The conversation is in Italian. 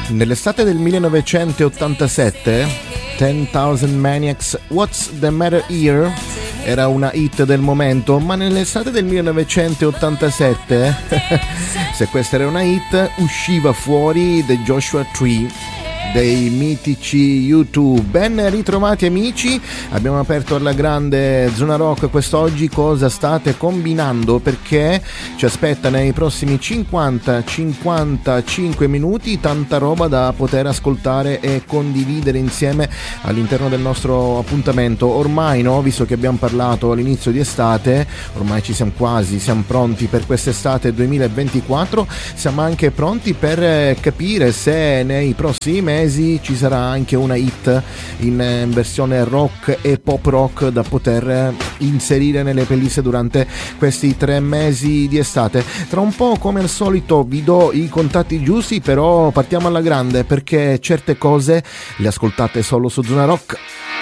Nell'estate del 1987, 10,000 Maniacs, What's the Matter Here? Era una hit del momento, ma nell'estate del 1987, se questa era una hit, usciva fuori The Joshua Tree dei mitici U2. Ben ritrovati amici, abbiamo aperto alla grande Zona Rock quest'oggi. Cosa state combinando? Perché ci aspetta nei prossimi 50-55 minuti tanta roba da poter ascoltare e condividere insieme all'interno del nostro appuntamento. Ormai, no, visto che abbiamo parlato all'inizio di estate, ormai ci siamo quasi, siamo pronti per quest'estate 2024, siamo anche pronti per capire se nei prossimi mesi ci sarà anche una hit in versione rock e pop rock da poter inserire nelle playlist durante questi 3 mesi di estate. Tra un po', come al solito, vi do i contatti giusti, però partiamo alla grande perché certe cose le ascoltate solo su Zona Rock.